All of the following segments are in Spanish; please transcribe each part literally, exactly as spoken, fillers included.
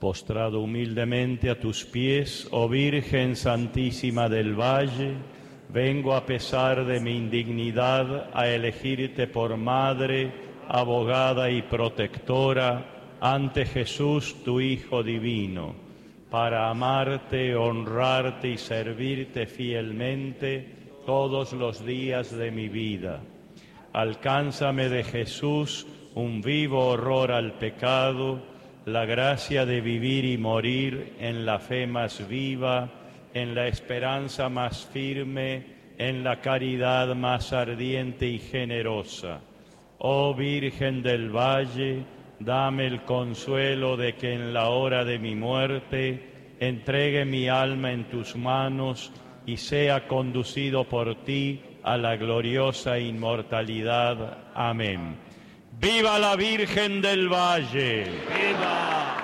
Postrado humildemente a tus pies, oh Virgen Santísima del Valle, vengo a pesar de mi indignidad a elegirte por madre, abogada y protectora ante Jesús, tu Hijo divino, para amarte, honrarte y servirte fielmente todos los días de mi vida. Alcánzame de Jesús un vivo horror al pecado, la gracia de vivir y morir en la fe más viva, en la esperanza más firme, en la caridad más ardiente y generosa. Oh Virgen del Valle, dame el consuelo de que en la hora de mi muerte entregue mi alma en tus manos y sea conducido por ti a la gloriosa inmortalidad. Amén. ¡Viva la Virgen del Valle! ¡Viva!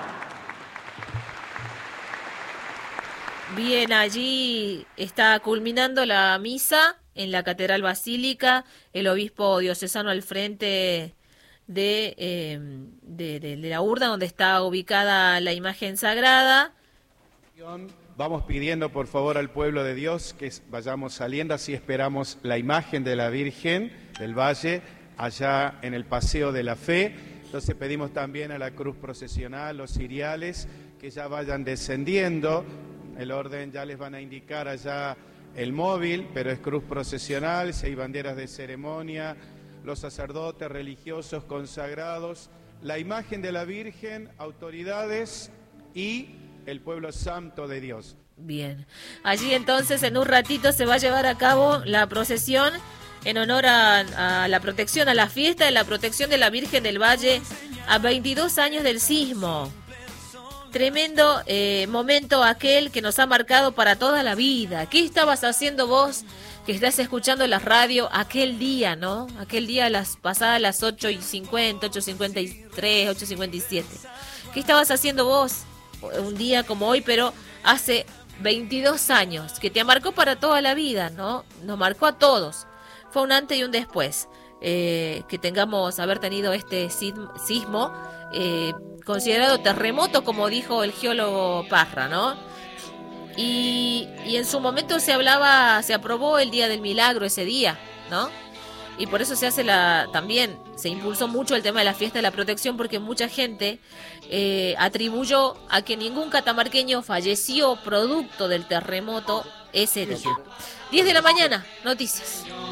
Bien, allí está culminando la misa en la Catedral Basílica, el obispo diocesano al frente de, eh, de, de, de la urna donde está ubicada la imagen sagrada. Vamos pidiendo por favor al pueblo de Dios que vayamos saliendo, así esperamos la imagen de la Virgen del Valle allá en el Paseo de la Fe. Entonces pedimos también a la cruz procesional, los ciriales, que ya vayan descendiendo. El orden ya les van a indicar allá el móvil, pero es cruz procesional, si hay banderas de ceremonia, los sacerdotes religiosos consagrados, la imagen de la Virgen, autoridades y el pueblo santo de Dios. Bien, allí entonces en un ratito se va a llevar a cabo la procesión en honor a, a la protección, a la fiesta de la protección de la Virgen del Valle a veintidós años del sismo. Tremendo eh, momento aquel que nos ha marcado para toda la vida. ¿Qué estabas haciendo vos que estás escuchando la radio aquel día, no? Aquel día las pasadas las ocho y cincuenta, ocho y cincuenta y tres, ocho y cincuenta y siete. ¿Qué estabas haciendo vos un día como hoy, pero hace veintidós años, que te marcó para toda la vida, ¿no? Nos marcó a todos. Fue un antes y un después. Eh, que tengamos, haber tenido este sismo, eh, considerado terremoto, como dijo el geólogo Parra, ¿no? Y, y en su momento se hablaba, se aprobó el Día del Milagro ese día, ¿no? Y por eso se hace la, también se impulsó mucho el tema de la fiesta de la protección, porque mucha gente eh, atribuyó a que ningún catamarqueño falleció producto del terremoto ese día. diez de la mañana, noticias.